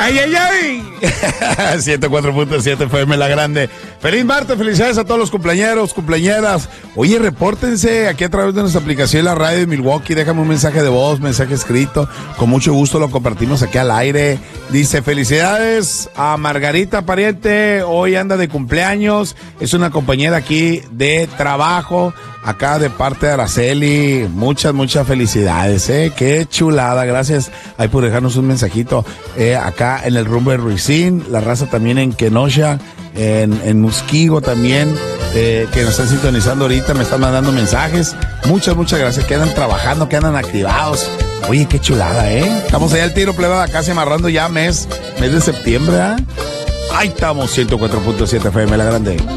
¡Ay, ay, ay! 104.7 FM La Grande. Feliz martes, felicidades a todos los cumpleañeros, cumpleañeras. Oye, repórtense aquí a través de nuestra aplicación La Radio de Milwaukee. Déjame un mensaje de voz, mensaje escrito. Con mucho gusto lo compartimos aquí al aire. Dice, felicidades a Margarita Pariente. Hoy anda de cumpleaños. Es una compañera aquí de trabajo. Acá de parte de Araceli, muchas felicidades, qué chulada, gracias ahí por dejarnos un mensajito, acá en el rumbo de Ruicín, la raza también en Kenosha, en Musquigo también, que nos están sintonizando ahorita, me están mandando mensajes, muchas gracias, que andan trabajando, que andan activados, oye, qué chulada, estamos allá al tiro, plebada, casi amarrando ya mes de septiembre, ahí estamos, 104.7 FM La Grande.